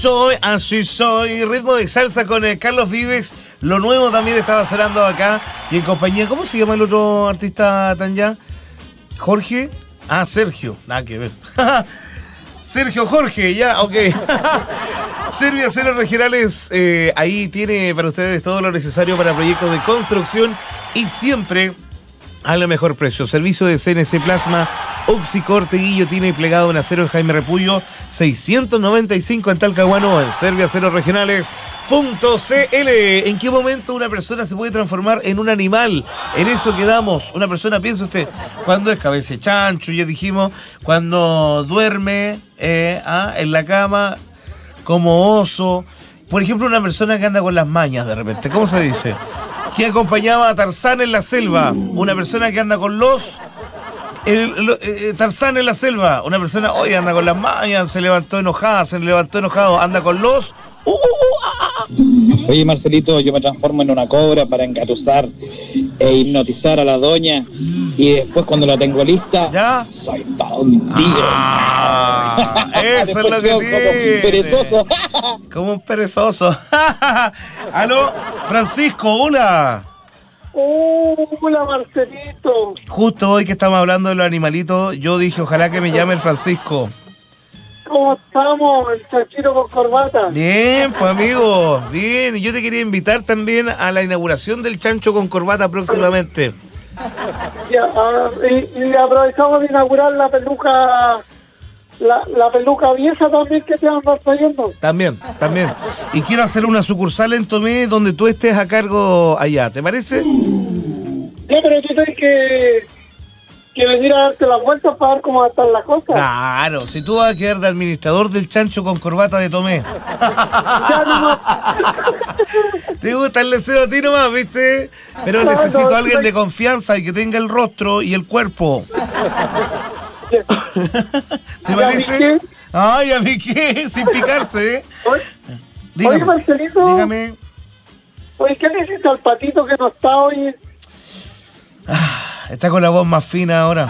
Soy, así soy, ritmo de salsa con Carlos Vives. Lo nuevo también estaba sonando acá. Y en compañía, ¿cómo se llama el otro artista tan ya? ¿Jorge? Ah, Sergio, nada que ver. Sergio Jorge, ya, ok. Servio Aceros Regionales, ahí tiene para ustedes todo lo necesario para proyectos de construcción y siempre al mejor precio. Servicio de CNC Plasma, Oxicorteguillo tiene plegado en acero en Jaime Repullo, 695 en Talcahuano, en Servio Aceros Regionales.cl. ¿En qué momento una persona se puede transformar en un animal? En eso quedamos. Una persona, piensa usted, cuando es cabeza de chancho, ya dijimos, cuando duerme en la cama como oso. Por ejemplo, una persona que anda con las mañas de repente, ¿cómo se dice? Que acompañaba a Tarzán en la selva. Una persona que anda con los... Tarzán en la selva. Una persona, hoy anda con las mañas, se levantó enojado, anda con los... Oye, Marcelito, yo me transformo en una cobra para engatusar e hipnotizar a la doña y después cuando la tengo lista, ¿ya? Soy todo un tigre. Eso es lo que tiene. Como un perezoso. Aló, Francisco, hola. Hola, Marcelito. Justo hoy que estamos hablando de los animalitos, yo dije, ojalá que me llame el Francisco. ¿Cómo estamos? El chanchito con corbata. Bien, pues amigo, bien. Y yo te quería invitar también a la inauguración del chancho con corbata próximamente. Ya, y aprovechamos de inaugurar la peluca, la peluca vieja también que te van a estar trayendo. También. Y quiero hacer una sucursal en Tomé donde tú estés a cargo allá, ¿te parece? Ya, pero tú tienes que venir a darte las vueltas para ver cómo están las cosas. Claro, si tú vas a quedar de administrador del chancho con corbata de Tomé. Ya nomás. Te gusta el deseo a ti nomás, ¿viste? Pero No, necesito no, a alguien de confianza y que tenga el rostro y el cuerpo. ¿Te parece? Ay, ¿a mí qué? Sin picarse, ¿eh? Oye, Marcelito. Dígame. Oye, ¿qué le hiciste al patito que no está hoy? Está con la voz más fina ahora.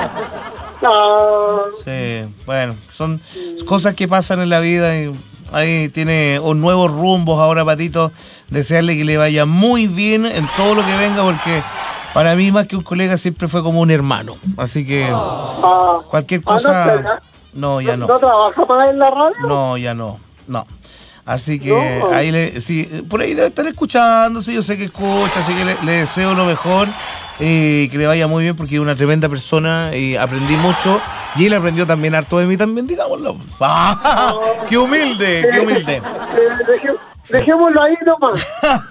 Ah, Sí, bueno, son cosas que pasan en la vida y ahí tiene un nuevos rumbos ahora, Patito. Desearle que le vaya muy bien en todo lo que venga, porque para mí más que un colega siempre fue como un hermano. Así que cualquier cosa... No, ya no. ¿No trabaja más en la radio? No, ya no. Así que ahí sí, por ahí debe estar escuchando, sí, yo sé que escucha, así que le deseo lo mejor. Que le vaya muy bien porque es una tremenda persona y aprendí mucho y él aprendió también harto de mí también, digámoslo. ¡Qué humilde! Dejémoslo ahí nomás.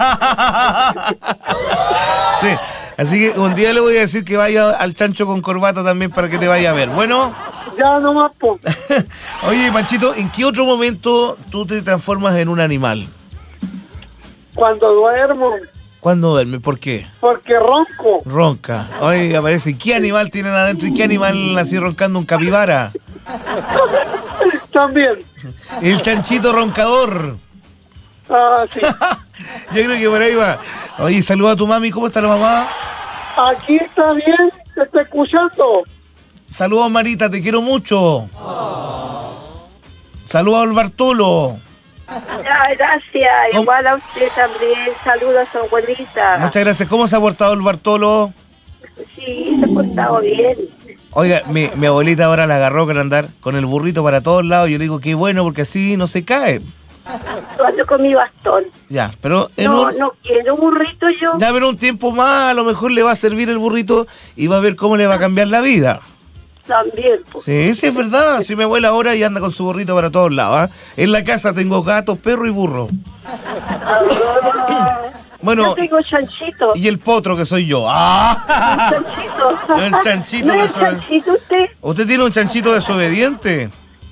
Sí, así que un día le voy a decir que vaya al chancho con corbata también para que te vaya a ver. Bueno. Ya nomás, po. Oye, Panchito, ¿en qué otro momento tú te transformas en un animal? Cuando duermo. ¿Cuándo duermes? ¿Por qué? Porque ronco. Ronca. Oye, aparece. ¿Qué animal tienen adentro y qué animal así roncando? ¿Un capibara? También. El chanchito roncador. Ah, sí. Yo creo que por ahí va. Oye, saluda a tu mami. ¿Cómo está la mamá? Aquí está bien. Te está escuchando. Saludos, Marita. Te quiero mucho. Saludos al Bartolo. Gracias, igual a usted también. Saludos a su abuelita. Muchas gracias. ¿Cómo se ha portado el Bartolo? Sí, se ha portado bien. Oiga, mi abuelita ahora la agarró con andar con el burrito para todos lados. Yo le digo, qué bueno, porque así no se cae. Yo ando con mi bastón. Ya, pero... No quiero burrito yo. Ya, pero un tiempo más a lo mejor le va a servir el burrito y va a ver cómo le va a cambiar la vida. También, pues. Sí, es verdad. Si mi abuela ahora y anda con su burrito para todos lados. En la casa tengo gatos, perro y burro. Bueno, yo tengo chanchito. Y el potro que soy yo. Un chanchito. El chanchito ¿No de es chanchito usted? ¿Usted tiene un chanchito desobediente?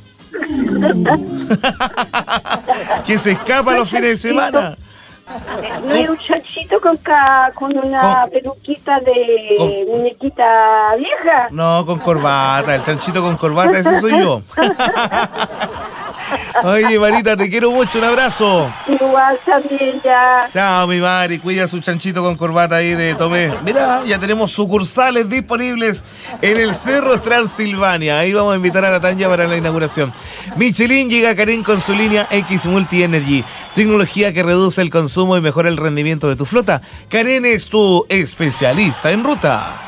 Que se escapa los fines de semana. No hay un chanchito con una peluquita de muñequita vieja. No, con corbata, el chanchito con corbata, ese soy yo. Oye, Marita, te quiero mucho, un abrazo. Igual también ya. Chao, mi Mari, cuida su chanchito con corbata ahí de Tomé. Mira, ya tenemos sucursales disponibles en el Cerro Transilvania. Ahí vamos a invitar a la Tanya para la inauguración. Michelin llega a Karen con su línea X Multi Energy. Tecnología que reduce el consumo y mejora el rendimiento de tu flota. Karen es tu especialista en ruta.